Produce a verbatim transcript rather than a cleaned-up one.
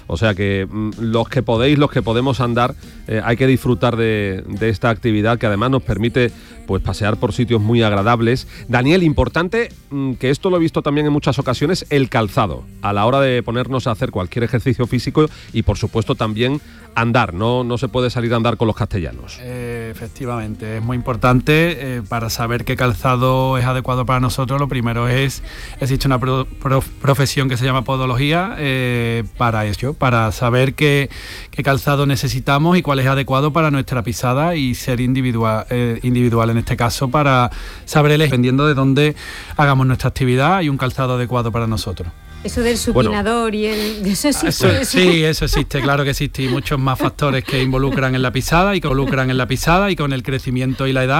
O sea que mm, los que podéis, los que podemos andar, eh, hay que disfrutar de, de esta actividad que además nos permite pues pasear por sitios muy agradables. Daniel, importante, mm, que esto lo he visto también en muchas ocasiones, el calzado, a la hora de ponernos a hacer cualquier ejercicio físico y por supuesto también andar, no, no se puede salir a andar con los castellanos. Eh, efectivamente, es muy importante eh, para saber qué calzado es adecuado para nosotros. Lo primero es, existe una pro, pro, profesión que se llama podología eh, para ello, para saber qué, qué calzado necesitamos y cuál es adecuado para nuestra pisada y ser individual, eh, individual en este caso para saber elegir, dependiendo de dónde hagamos nuestra actividad, y un calzado adecuado para nosotros. Eso del supinador bueno, y el... ¿Eso existe? Eso, sí, eso existe, claro que existe, y muchos más factores que involucran en la pisada y que involucran en la pisada y con el crecimiento y la edad.